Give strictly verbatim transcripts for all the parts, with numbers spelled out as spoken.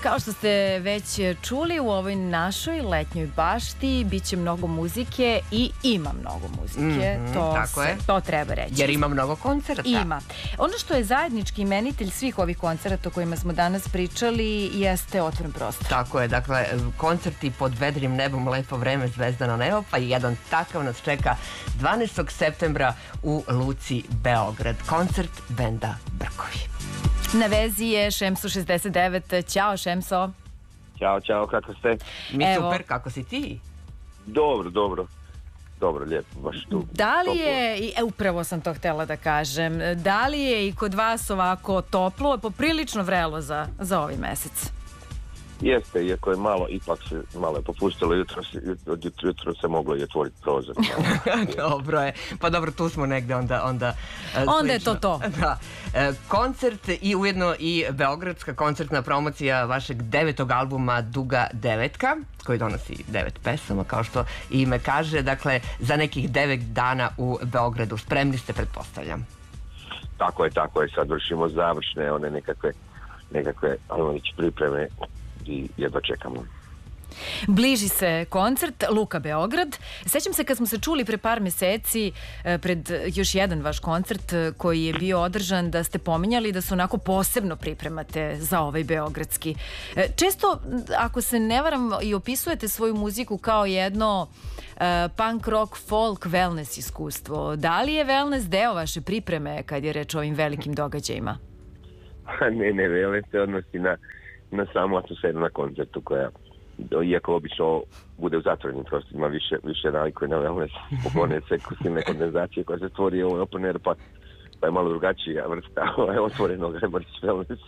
Kao što ste već čuli, u ovoj našoj letnjoj bašti biće mnogo muzike i ima mnogo muzike. Mm-hmm, to, tako se, je. to treba reći. Jer ima mnogo koncerta. Ima. Ono što je zajednički imenitelj svih ovih koncerta o kojima smo danas pričali jeste otvoren prostor. Tako je, dakle, koncerti pod vedrim nebom, lepo vreme, zvezdano nebo, pa i jedan takav nas čeka dvanaestog septembra u Luci Beograd. Koncert benda Brkovi. Na vezi je Šemso šezdeset devet. Ćao Šemso. Ćao, čao, kako ste? Mi Evo. super, kako si ti? Dobro, dobro. Dobro, lijepo, baš tu. Da li je, i, e, upravo sam to htjela da kažem, da li je i kod vas ovako toplo, poprilično vrelo za, za ovaj mesec? Jeste, iako je malo, ipak se malo je popustilo, jutro, od jutro, jutro se moglo i otvoriti prozor. Dobro je, pa dobro, tu smo negde onda onda, onda je to to. Da. E, koncert i ujedno i beogradska koncertna promocija vašeg devetog albuma Duga devetka, koji donosi devet pesama, kao što ime kaže, dakle, za nekih devet dana u Beogradu. Spremni ste, pretpostavljam. Tako je, tako je, sad vršimo završne, one nekakve, nekakve, ajmo reći, pripreme i jedva čekamo. Bliži se koncert Luka Beograd. Sećam se kad smo se čuli pre par meseci pred još jedan vaš koncert koji je bio održan, da ste pominjali da se onako posebno pripremate za ovaj beogradski. Često, ako se ne varam, i opisujete svoju muziku kao jedno uh, punk rock, folk, wellness iskustvo. Da li je wellness deo vaše pripreme kad je reč o ovim velikim događajima? ne, ne, wellness se odnosi na na samu atmosferu na koncertu koja, iako obično bude u zatvorenim prostorima, više, više nalikuje na wellness, one sekusivne kondenzacije koja se stvori u open air, pa, pa je malo drugačija vrsta otvorenog wellnessa.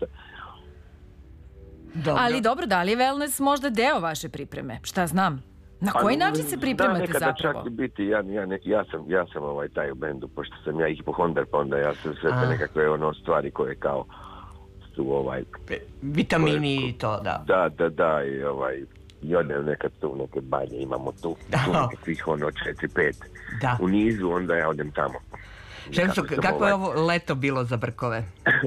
Dobro. Ali dobro, da li je wellness možda deo vaše pripreme? Šta znam? Na koji način se pripremate da, zapravo? Da, nekada čak biti, ja, ja, ne, ja sam, ja sam ovaj taj u bendu, pošto sam ja hipohondar, pa onda ja sam sve te nekakve ono stvari koje kao su ovaj... Vitamini i to, da. Da, da, da, i ovaj... I odem nekad tu neke banje, imamo tu, tu nekakvih ono četiri, pet da. U nizu, onda ja odem tamo. Šemso, kako ovaj... je ovo leto bilo za Brkove?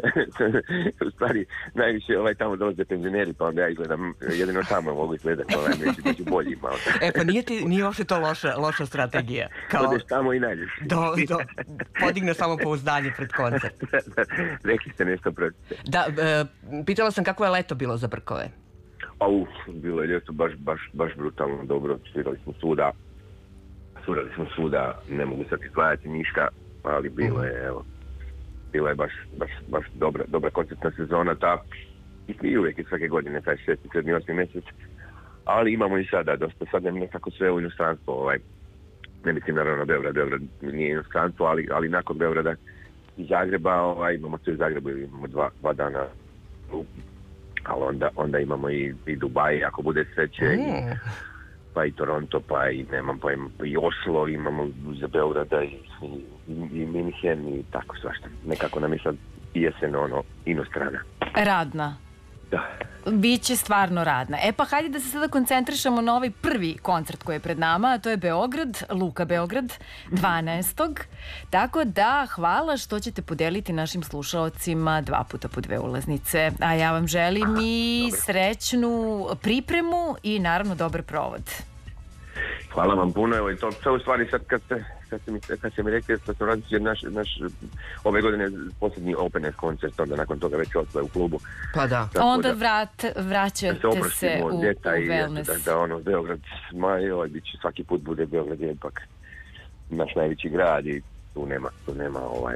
U stvari, najviše ovaj tamo dolaze penzioneri, pa onda ja izgledam, jedino tamo mogu izgledati, ovaj neći da ću bolji malo. E, pa nije, ti, nije uopšte to loša, loša strategija. Kao... Odeš tamo i nađeš. Do, do, podigne samo pouzdanje pred koncert. Rekli ste nešto protiv. Da, e, pitala sam kako je leto bilo za Brkove. A uf, bilo je ljeto baš, baš, baš brutalno dobro, svirali smo svuda, svirali smo svuda, ne mogu sad izdvajati ništa, ali bilo je, evo, bila je baš, baš, baš dobra, dobra koncertna sezona, ta, i uvijek je svake godine, taj šesti, sedmi, osmi mjesec, ali imamo i sada, dosta, sad je nekako sve u inostranstvo, ovaj, ne mislim naravno Beograd, Beograd nije inostranstvo, ali, ali nakon Beograda i Zagreba, ovaj, imamo tu i Zagrebu, imamo dva, dva dana u ali onda, onda imamo i, i Dubaj, ako bude sreće, mm. i, pa i Toronto, pa i, nemam pojma, i Oslo, imamo za Beograda i, i, i Minhen i tako svašta. Nekako nam je sad jesen ono inostrana. Radna. Da. Biće stvarno radna. E pa hajde da se sada koncentrišemo na ovaj prvi koncert koji je pred nama, a to je Beograd, Luka Beograd, dvanaestog Tako da, hvala što ćete podeliti našim slušaocima dva puta po dve ulaznice. A ja vam želim Aha, i dobro. Srećnu pripremu i naravno dobar provod. Hvala vam puno, evo i to, to u stvari sad kad ste, kad ste mi, kad ste mi rekli da smo radili naš, naš ove godine posljednji open air koncert, onda nakon toga već ostaje u klubu. Pa da. Tako onda vrat, vraćate da se, se u, u wellness. Da, da ono, Beograd, ma joj, bit će, svaki put bude Beograd je ipak naš najveći grad i tu nema, tu nema ovaj...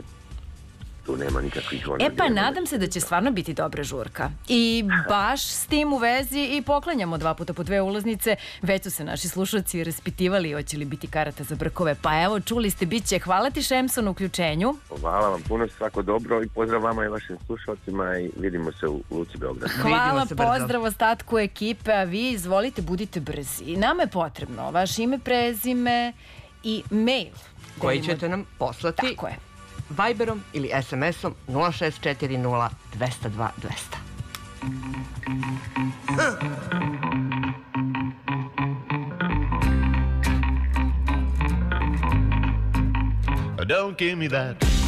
tu nema nikakvih... E pa nadam se da će stvarno biti dobra žurka. I baš s tim u vezi i poklanjamo dva puta po dve ulaznice. Već su se naši slušalci raspitivali hoće li biti karata za Brkove. Pa evo, čuli ste, bit će. Hvala ti Šemso na uključenju. Hvala vam puno, svako dobro i pozdrav vama i vašim slušalcima i vidimo se u Luci Beograd. Hvala, pozdrav ostatku ekipe, a vi izvolite, budite brzi. Nama je potrebno vaše ime, prezime i mail. Koji ćete nam poslati. Tako je. Viberom ili es em esom nula šest četiri nula dva zero dva dva zero zero. Don't give me that